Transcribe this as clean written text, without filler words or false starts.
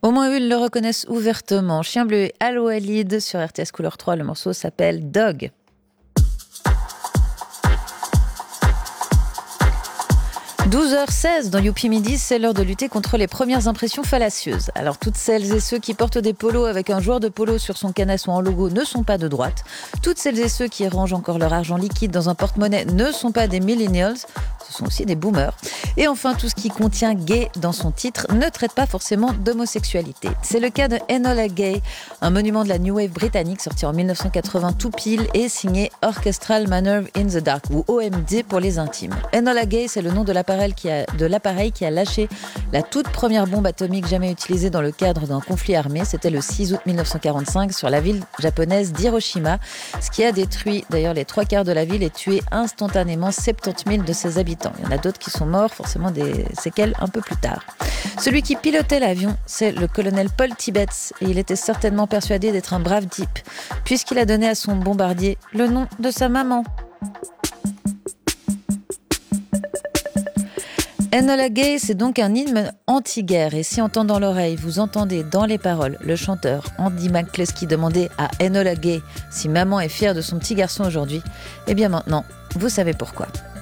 Au moins une le reconnaissent ouvertement. Chien bleu et Al Walid sur RTS Couleur 3. Le morceau s'appelle Dog. 12h16 dans Youpi Midi, c'est l'heure de lutter contre les premières impressions fallacieuses. Alors toutes celles et ceux qui portent des polos avec un joueur de polo sur son canasson en logo ne sont pas de droite. Toutes celles et ceux qui rangent encore leur argent liquide dans un porte-monnaie ne sont pas des millennials, ce sont aussi des boomers. Et enfin, tout ce qui contient gay dans son titre ne traite pas forcément d'homosexualité. C'est le cas de Enola Gay, un monument de la New Wave britannique sorti en 1980 tout pile et signé Orchestral Maneuver in the Dark, ou OMD pour les intimes. Enola Gay, c'est le nom de l'appareil qui a lâché la toute première bombe atomique jamais utilisée dans le cadre d'un conflit armé. C'était le 6 août 1945 sur la ville japonaise d'Hiroshima, ce qui a détruit d'ailleurs les 3/4 de la ville et tué instantanément 70 000 de ses habitants. Il y en a d'autres qui sont morts, forcément des séquelles un peu plus tard. Celui qui pilotait l'avion, c'est le colonel Paul Tibbets, et il était certainement persuadé d'être un brave type, puisqu'il a donné à son bombardier le nom de sa maman. Enola Gay, c'est donc un hymne anti-guerre. Et si en tendant l'oreille, vous entendez dans les paroles le chanteur Andy McCluskey demander à Enola Gay si maman est fière de son petit garçon aujourd'hui, eh bien maintenant, vous savez pourquoi.